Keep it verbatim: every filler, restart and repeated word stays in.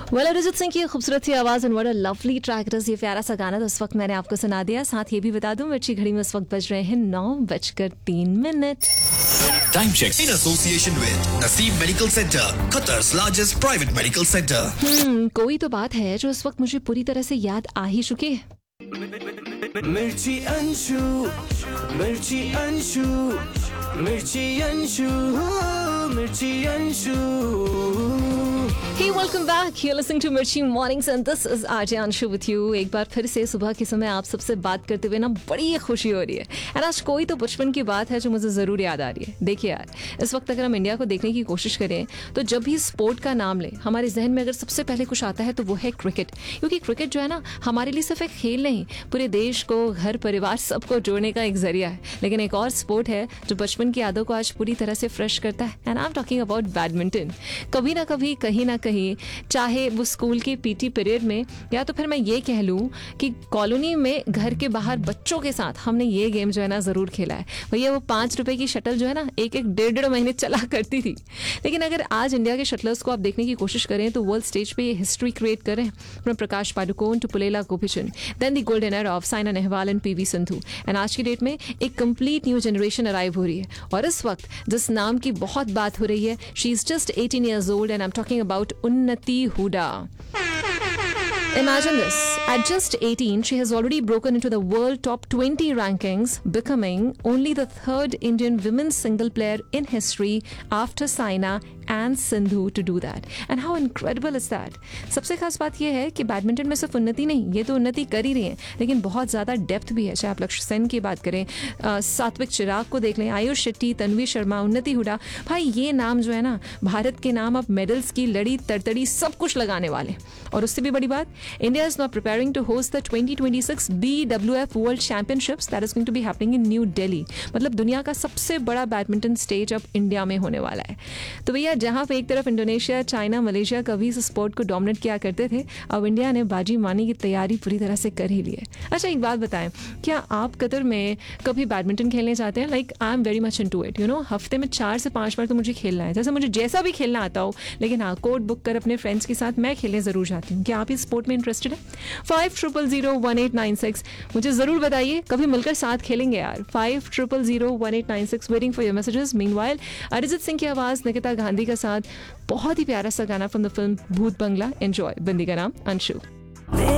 Well Arijit Singh की खूबसूरत सी आवाज and what a lovely track it is. ये प्यारा सा गाना तो उस वक्त मैंने आपको सुना दिया। साथ ये भी बता दूं मिर्ची घड़ी में उस वक्त बज रहे हैं नौ बजकर तीन minute. Time check in association with Naseem Medical Center, Qatar's largest private medical center. हम्म कोई तो बात है जो इस वक्त मुझे पूरी तरह से याद आ ही चुकी है। मिर्ची अंशु, मिर्ची अंशु, मिर्ची अंशु, मिर्ची Anshu. Hey, welcome back. You're listening to Mirchi Mornings and this is R J Anshu with you. एक बार फिर से सुबह के समय आप सबसे बात करते हुए ना बड़ी खुशी हो रही है। और आज कोई तो बचपन की बात है जो मुझे ज़रूर याद आ रही है। देखिए यार, इस वक्त अगर हम इंडिया को देखने की कोशिश करें तो जब भी स्पोर्ट का नाम ले हमारे जहन में अगर सबसे पहले कुछ आता है तो वो है क्रिकेट। क्योंकि क्रिकेट जो है ना हमारे लिए सिर्फ एक खेल नहीं, पूरे देश को, घर परिवार सबको जोड़ने का एक जरिया है। लेकिन एक और स्पोर्ट है जो बचपन की यादों को आज पूरी तरह से फ्रेश करता है and I am talking about badminton. कभी ना कभी, कहीं ना कहीं, चाहे वो स्कूल के पीटी पीरियड में या तो फिर मैं ये कह लूँ कि कॉलोनी में घर के बाहर बच्चों के साथ हमने ये गेम जो है ना ज़रूर खेला है। भैया वो पाँच रुपए की शटल जो है ना एक एक डेढ़ डेढ़ महीने चला करती थी। लेकिन अगर आज इंडिया के शटलर्स को आप देखने की कोशिश करें तो वर्ल्ड स्टेज पे ये हिस्ट्री क्रिएट करें। From Prakash Padukone to Pullela Gopichand, then the golden era of Saina Nehwal and PV Sindhu. And आज की डेट में एक कंप्लीट न्यू जनरेशन अराइव हो रही है। और इस वक्त जिस नाम की बहुत बात हो रही है, she is just eighteen years old and I am talking about उन्नति Hooda. Imagine this. At just eighteen, she has already broken into the world top twenty rankings, becoming only the third Indian women's single player in history after Saina and Sindhu to do that. And how incredible is that? सबसे खास बात यह है कि badminton में सिर्फ उन्नति नहीं, ये तो उन्नति कर ही रही है, लेकिन बहुत ज़्यादा डेप्थ भी है। चाहे आप लक्ष्य सेन की बात करें, सात्विक चिराग को देख लें, आयुष शेट्टी, तन्वी शर्मा, उन्नति हुडा, भाई ये नाम जो है ना भारत के नाम अब मेडल्स की लड़ी तड़तड़ी सब कुछ लगाने वाले। और उससे भी बड़ी बात, India is now preparing to host the twenty twenty-six B W F World Championships that is going to be happening in New Delhi. मतलब दुनिया का सबसे बड़ा बैडमिंटन स्टेज अब इंडिया में होने वाला है। तो भैया जहाँ पे एक तरफ इंडोनेशिया, चाइना, मलेशिया कभी इस स्पोर्ट को डोमिनेट किया करते थे, अब इंडिया ने बाजी मारने की तैयारी पूरी तरह से कर ही ली है। अच्छा एक बात बताएं, क्या आप कतर में कभी बैडमिंटन खेलने जाते हैं? Like I am very much into it, you know, हफ्ते में चार से पाँच बार तो मुझे खेलना है। जैसे मुझे जैसा भी खेलना आता हो, लेकिन हाँ, कोर्ट बुक कर अपने फ्रेंड्स के साथ मैं खेलने ज़रूर जाती हूँ। क्या आप इस स्पोर्ट में इंटरेस्टेड है? Five triple zero one eight nine six मुझे ज़रूर बताइए, कभी मिलकर साथ खेलेंगे यार। Five triple zero one eight nine six waiting for your messages. Meanwhile Arijit Singh की आवाज़ निकिता गांधी का साथ बहुत ही प्यारा सा गाना फ्रॉम द फिल्म भूत बंगला। एंजॉय। बंदी का नाम अंशु।